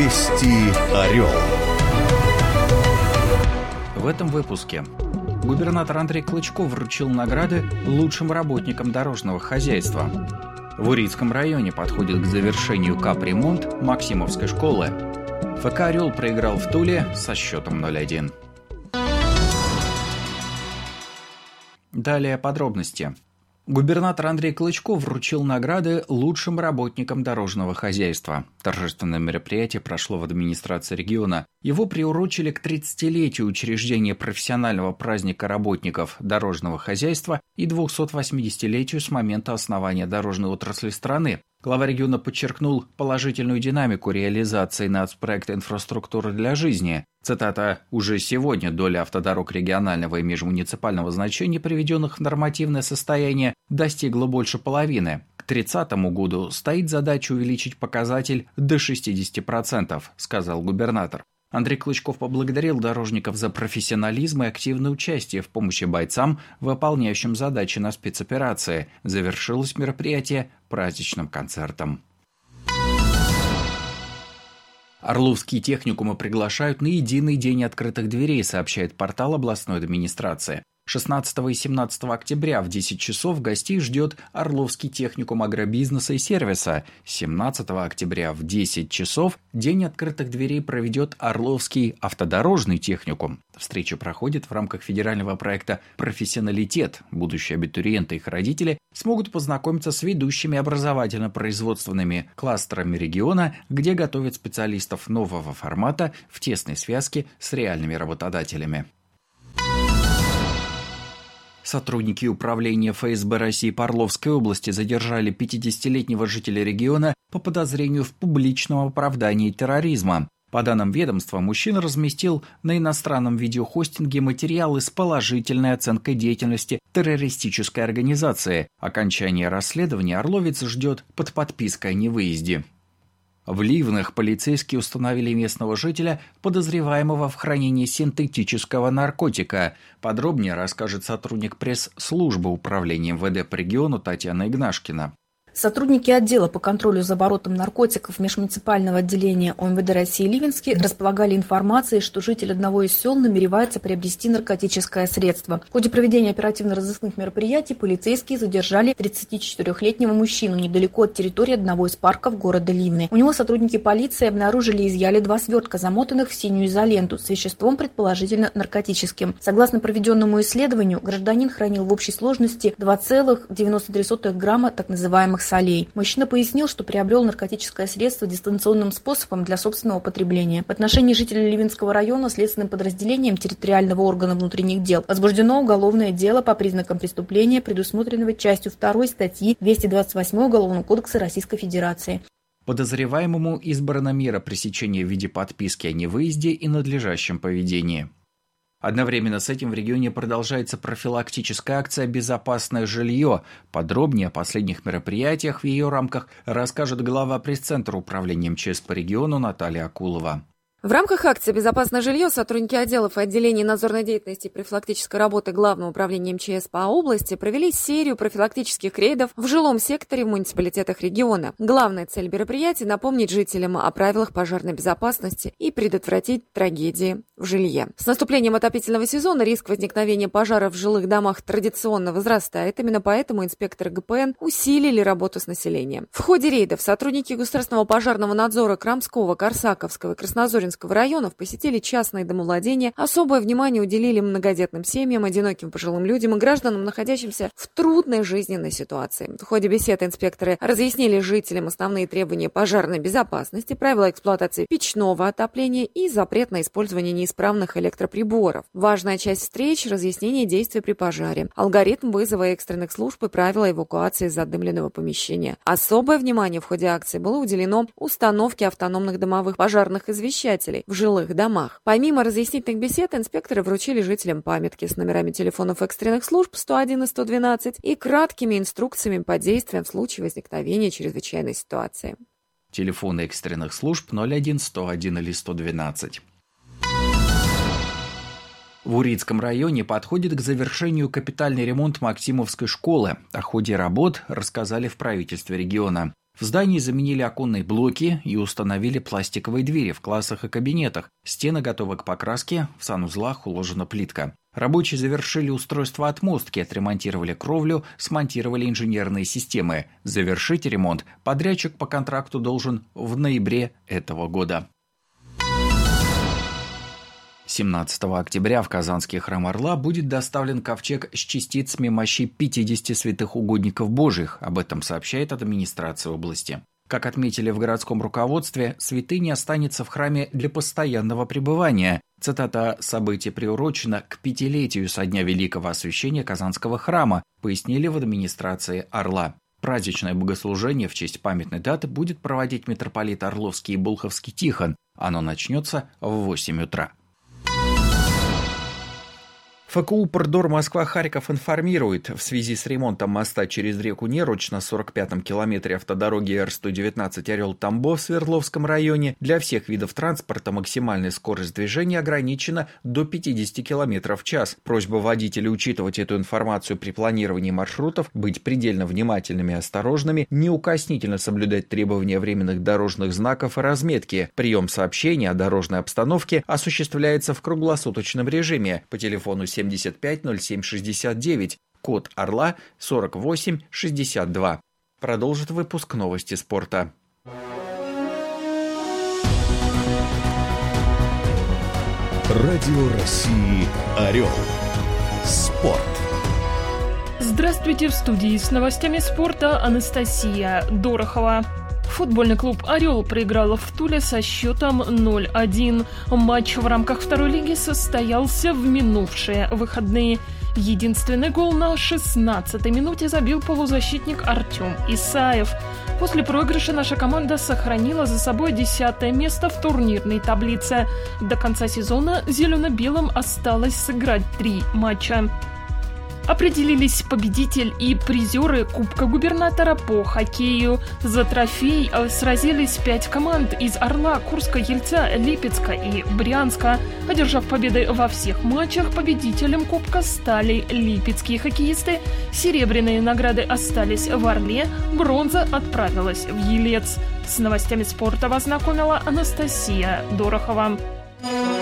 Вести Орел. В этом выпуске губернатор Андрей Клычков вручил награды лучшим работникам дорожного хозяйства. В Урицком районе подходит к завершению капремонт Максимовской школы. ФК «Орел» проиграл в Туле со счетом 0-1. Далее подробности. Губернатор Андрей Клычков вручил награды лучшим работникам дорожного хозяйства. Торжественное мероприятие прошло в администрации региона. Его приурочили к 30-летию учреждения профессионального праздника работников дорожного хозяйства и 280-летию с момента основания дорожной отрасли страны. Глава региона подчеркнул положительную динамику реализации нацпроекта «Инфраструктура для жизни». Цитата: «Уже сегодня доля автодорог регионального и межмуниципального значения, приведенных в нормативное состояние, достигла больше половины. К 2030 году стоит задача увеличить показатель до 60%, сказал губернатор. Андрей Клычков поблагодарил дорожников за профессионализм и активное участие в помощи бойцам, выполняющим задачи на спецоперации. Завершилось мероприятие праздничным концертом. Орловские техникумы приглашают на единый день открытых дверей, сообщает портал областной администрации. 16 и 17 октября в 10 часов гостей ждет Орловский техникум агробизнеса и сервиса. 17 октября в 10 часов День открытых дверей проведет Орловский автодорожный техникум. Встреча проходит в рамках федерального проекта «Профессионалитет». Будущие абитуриенты и их родители смогут познакомиться с ведущими образовательно-производственными кластерами региона, где готовят специалистов нового формата в тесной связке с реальными работодателями. Сотрудники управления ФСБ России по Орловской области задержали 50-летнего жителя региона по подозрению в публичном оправдании терроризма. По данным ведомства, мужчина разместил на иностранном видеохостинге материалы с положительной оценкой деятельности террористической организации. Окончание расследования орловец ждет под подпиской о невыезде. В Ливнах полицейские установили местного жителя, подозреваемого в хранении синтетического наркотика. Подробнее расскажет сотрудник пресс-службы управления МВД по региону Татьяна Игнашкина. Сотрудники отдела по контролю за оборотом наркотиков межмуниципального отделения ОМВД России Ливенский располагали информацией, что житель одного из сел намеревается приобрести наркотическое средство. В ходе проведения оперативно-розыскных мероприятий полицейские задержали 34-летнего мужчину недалеко от территории одного из парков города Ливны. У него сотрудники полиции обнаружили и изъяли 2 свертка, замотанных в синюю изоленту, с веществом предположительно наркотическим. Согласно проведенному исследованию, гражданин хранил в общей сложности 2,93 грамма так называемых солей. Мужчина пояснил, что приобрел наркотическое средство дистанционным способом для собственного потребления. В отношении жителей Ливенского района следственным подразделением территориального органа внутренних дел возбуждено уголовное дело по признакам преступления, предусмотренного частью 2 статьи 228 Уголовного кодекса Российской Федерации. Подозреваемому избрана мера пресечения в виде подписки о невыезде и надлежащем поведении. Одновременно с этим в регионе продолжается профилактическая акция «Безопасное жилье». Подробнее о последних мероприятиях в ее рамках расскажет глава пресс-центра управления МЧС по региону Наталья Акулова. В рамках акции «Безопасное жилье» сотрудники отделов и отделений надзорной деятельности и профилактической работы Главного управления МЧС по области провели серию профилактических рейдов в жилом секторе в муниципалитетах региона. Главная цель мероприятия – напомнить жителям о правилах пожарной безопасности и предотвратить трагедии в жилье. С наступлением отопительного сезона риск возникновения пожаров в жилых домах традиционно возрастает. Именно поэтому инспекторы ГПН усилили работу с населением. В ходе рейдов сотрудники государственного пожарного надзора Крамского, Корсаковского и Краснозоринского районов посетили частные домовладения, особое внимание уделили многодетным семьям, одиноким пожилым людям и гражданам, находящимся в трудной жизненной ситуации. В ходе беседы инспекторы разъяснили жителям основные требования пожарной безопасности, правила эксплуатации печного отопления и запрет на использование неисправных электроприборов. Важная часть встреч – разъяснение действий при пожаре, алгоритм вызова экстренных служб и правила эвакуации из задымленного помещения. Особое внимание в ходе акции было уделено установке автономных домовых пожарных извещателей в жилых домах. Помимо разъяснительных бесед, инспекторы вручили жителям памятки с номерами телефонов экстренных служб 101 и 112 и краткими инструкциями по действиям в случае возникновения чрезвычайной ситуации. Телефоны экстренных служб 01, 101 или 112. В Урицком районе подходит к завершению капитальный ремонт Максимовской школы. О ходе работ рассказали в правительстве региона. В здании заменили оконные блоки и установили пластиковые двери в классах и кабинетах. Стены готовы к покраске, в санузлах уложена плитка. Рабочие завершили устройство отмостки, отремонтировали кровлю, смонтировали инженерные системы. Завершить ремонт подрядчик по контракту должен в ноябре этого года. 17 октября в Казанский храм Орла будет доставлен ковчег с частицами мощей 50 святых угодников Божьих. Об этом сообщает администрация области. Как отметили в городском руководстве, святыня останется в храме для постоянного пребывания. Цитата: «Событие приурочено к 5-летию со дня Великого освящения Казанского храма», пояснили в администрации Орла. Праздничное богослужение в честь памятной даты будет проводить митрополит Орловский и Болховский Тихон. Оно начнется в 8 утра. ФКУ «Прдор Москва-Харьков» информирует, в связи с ремонтом моста через реку Неруч на 45-м километре автодороги Р-119 Орел-Тамбов в Свердловском районе для всех видов транспорта максимальная скорость движения ограничена до 50 км в час. Просьба водителей учитывать эту информацию при планировании маршрутов, быть предельно внимательными и осторожными, неукоснительно соблюдать требования временных дорожных знаков и разметки. Прием сообщений о дорожной обстановке осуществляется в круглосуточном режиме по телефону 750769, код Орла 4862. Продолжит выпуск новости спорта. Радио России «Орел». Спорт. Здравствуйте, в студии с новостями спорта Анастасия Дорохова. Футбольный клуб «Орел» проиграл в Туле со счетом 0-1. Матч в рамках второй лиги состоялся в минувшие выходные. Единственный гол на 16-й минуте забил полузащитник Артем Исаев. После проигрыша наша команда сохранила за собой 10-е место в турнирной таблице. До конца сезона зелено-белым осталось сыграть 3 матча. Определились победитель и призеры Кубка губернатора по хоккею. За трофей сразились 5 команд из Орла, Курска, Ельца, Липецка и Брянска. Одержав победы во всех матчах, победителем Кубка стали липецкие хоккеисты. Серебряные награды остались в Орле, бронза отправилась в Елец. С новостями спорта вас знакомила Анастасия Дорохова.